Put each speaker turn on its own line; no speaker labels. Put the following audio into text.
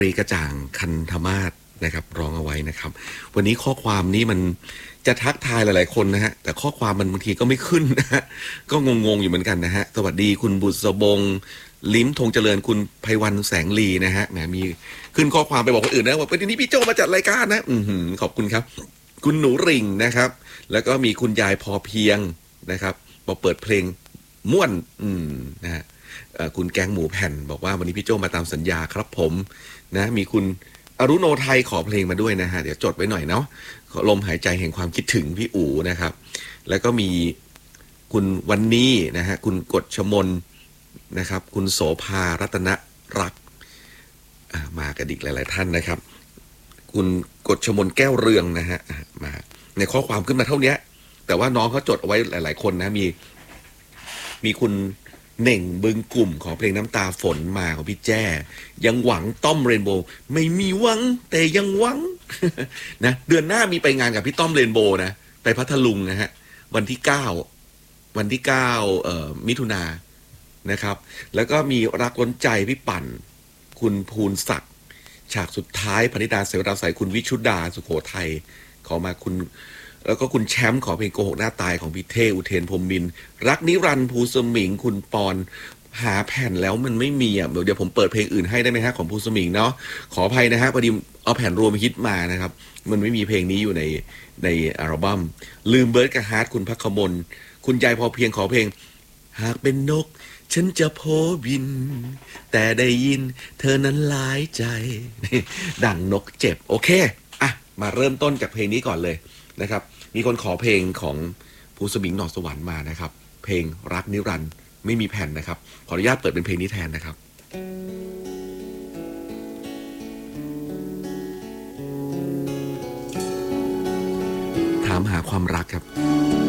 รีกระจ่างคันธมาศนะครับร้องเอาไว้นะครับวันนี้ข้อความนี้มันจะทักทายหลายๆคนนะฮะแต่ข้อความมันบางทีก็ไม่ขึ้นนะฮะก็งงๆอยู่เหมือนกันนะฮะสวัสดีคุณบุษบงลิ้มธงเจริญคุณไพวันแสงลีนะฮะแหมมีขึ้นข้อความไปบอกคนอื่นนะว่าวันนี้พี่โจมาจัดรายการนะขอบคุณครับคุณหนูริ่งนะครับแล้วก็มีคุณยายพอเพียงนะครับบอกเปิดเพลงม่วนนะฮะคุณแกงหมูแผ่นบอกว่าวันนี้พี่โจมาตามสัญญาครับผมนะมีคุณอรุโนไทยขอเพลงมาด้วยนะฮะเดี๋ยวจดไว้หน่อยเนาะลมหายใจแห่งความคิดถึงพี่อู๋นะครับแล้วก็มีคุณวันนี้นะฮะคุณกฎชมนนะครับคุณโสภารัตนรักมากันอีกหลายๆท่านนะครับคุณกฎชมนแก้วเรืองนะฮะมาในข้อความขึ้นมาเท่านี้แต่ว่าน้องเขาจดเอาไว้หลายๆคนนะมีคุณเน่งบึงกลุ่มขอเพลงน้ำตาฝนมาของพี่แจ้ยังหวังต้อมเรนโบว์ไม่มีหวังแต่ยังหวัง นะเดือนหน้ามีไปงานกับพี่ต้อมเรนโบว์นะไปพัทลุงนะฮะวันที่9มิถุนายนนะครับแล้วก็มีรักล้นใจพี่ปั่นคุณภูนศักดิ์ฉากสุดท้ายพนิดาเสวราใสคุณวิชุดาสุโขทัยขอมาคุณแล้วก็คุณแชมป์ขอเพลงโกหกหน้าตายของพี่เท่อุเทนพรหมมินทร์รักนิรันดร์ภูสมิงคุณปอนหาแผ่นแล้วมันไม่มีอ่ะเดี๋ยวผมเปิดเพลงอื่นให้ได้ไหมฮะของภูสมิงเนาะขออภัยนะฮะพอดีเอาแผ่นรวมฮิตมานะครับมันไม่มีเพลงนี้อยู่ในอัลบั้มลืมเบิร์ดกับฮาร์ดคุณพักขมลคุณยายพอเพียงขอเพลงหากเป็นนกฉันจะโผบินแต่ได้ยินเธอนั้นหลายใจดังนกเจ็บโอเคอ่ะมาเริ่มต้นจากเพลงนี้ก่อนเลยนะครับมีคนขอเพลงของภูสมิงหนองสวรรค์มานะครับเพลงรักนิรันดร์ไม่มีแผ่นนะครับขออนุญาตเปิดเป็นเพลงนี้แทนนะครับถามหาความรักครับ